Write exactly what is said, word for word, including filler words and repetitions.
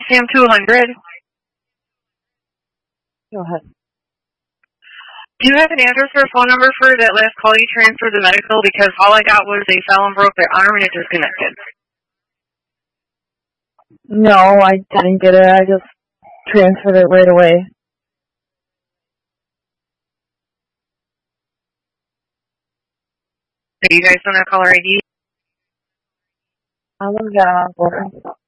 Sam two hundred. Go ahead. Do you have an address or a phone number for that last call you transferred the medical? Because all I got was they fell and broke their arm and it disconnected. No, I didn't get it. I just transferred it right away. You guys don't have caller I D? I want to get on board.